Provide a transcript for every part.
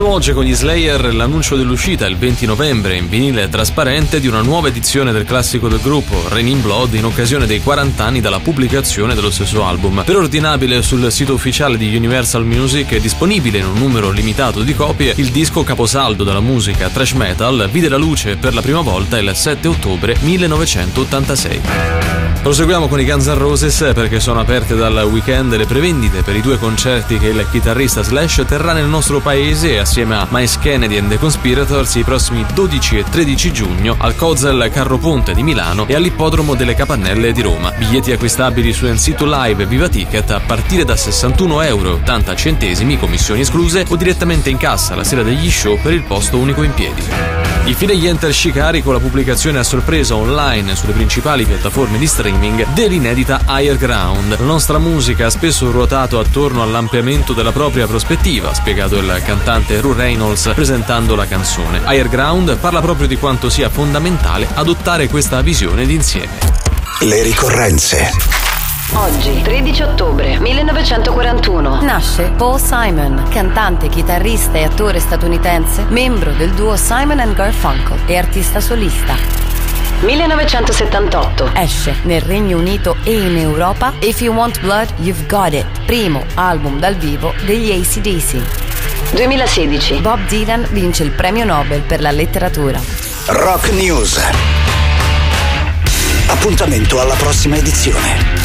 Oggi con gli Slayer l'annuncio dell'uscita il 20 novembre in vinile trasparente di una nuova edizione del classico del gruppo, Raining Blood, in occasione dei 40 anni dalla pubblicazione dello stesso album. Preordinabile sul sito ufficiale di Universal Music e disponibile in un numero limitato di copie, il disco caposaldo della musica thrash metal vide la luce per la prima volta il 7 ottobre 1986. Proseguiamo con i Guns N' Roses perché sono aperte dal weekend le prevendite per i 2 concerti che il chitarrista Slash terrà nel nostro paese assieme a Myles Kennedy and the Conspirators i prossimi 12 e 13 giugno al Kozel Carro Ponte di Milano e all'Ippodromo delle Capannelle di Roma. Biglietti acquistabili su NC2 Live e Viva Ticket a partire da €61,80, commissioni escluse, o direttamente in cassa la sera degli show per il posto unico in piedi. Infine gli Enter Shikari con la pubblicazione a sorpresa online sulle principali piattaforme di streaming dell'inedita Higher Ground. La nostra musica ha spesso ruotato attorno all'ampliamento della propria prospettiva, ha spiegato il cantante Ru Reynolds presentando la canzone. Higher Ground parla proprio di quanto sia fondamentale adottare questa visione d'insieme. Le ricorrenze. Oggi, 13 ottobre 1941, nasce Paul Simon, cantante, chitarrista e attore statunitense, membro del duo Simon & Garfunkel e artista solista. 1978, Esce nel Regno Unito e in Europa If You Want Blood, You've Got It, primo album dal vivo degli AC/DC. 2016, Bob Dylan vince il premio Nobel per la letteratura. Rock News. Appuntamento alla prossima edizione.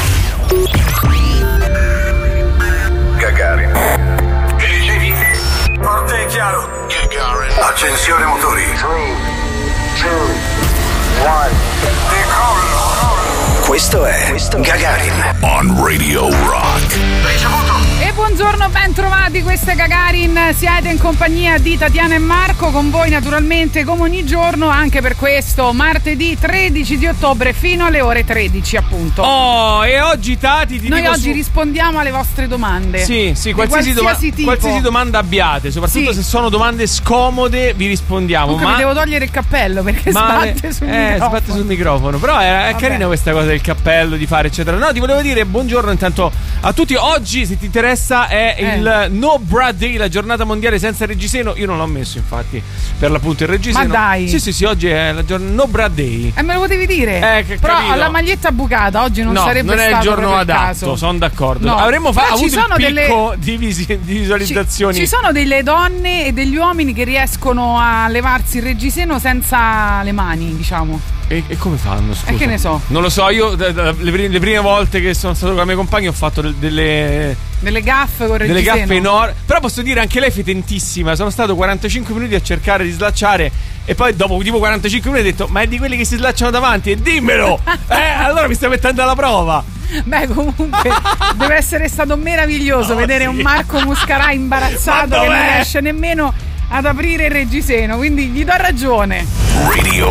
Gagarin. Che dicevi? Forte e chiaro. Gagarin. Accensione motori. 3, 2, 1. Decollo. Questo è Gagarin. On Radio Rock. Ricevuto. E buongiorno, ben trovati, questo è Gagarin, siete in compagnia di Tatiana e Marco, con voi naturalmente come ogni giorno, anche per questo martedì 13 di ottobre fino alle ore 13 appunto. Oh, e oggi Tati noi oggi rispondiamo alle vostre domande. Sì, qualsiasi domanda abbiate, soprattutto se sono domande scomode vi rispondiamo. Mi devo togliere il cappello perché sbatte sul microfono. Però è carina questa cosa del cappello, di fare eccetera. No, ti volevo dire buongiorno intanto a tutti. Oggi, se ti interessa, è il No Bra Day, la giornata mondiale senza reggiseno. Io non l'ho messo, infatti, per l'appunto il reggiseno. Ma dai. Sì, oggi è la giornata No Bra Day. Me lo potevi dire. Però ho la maglietta bucata, oggi non sarebbe stato. Non è il giorno adatto, sono d'accordo. No. Avremmo avuto il picco di visualizzazioni. Ci sono delle donne e degli uomini che riescono a levarsi il reggiseno senza le mani, diciamo. E come fanno? Scusa? E che ne so? Non lo so, io le prime volte che sono stato con la mia compagna ho fatto delle gaffe con il reggiseno. Delle gaffe enormi. Però posso dire anche lei fetentissima. Sono stato 45 minuti a cercare di slacciare e poi dopo tipo 45 minuti ho detto: ma è di quelli che si slacciano davanti? E dimmelo! Allora mi stai mettendo alla prova. Beh, comunque deve essere stato meraviglioso vedere un Marco Muscarà imbarazzato che non riesce nemmeno ad aprire il reggiseno, quindi gli do ragione. Radio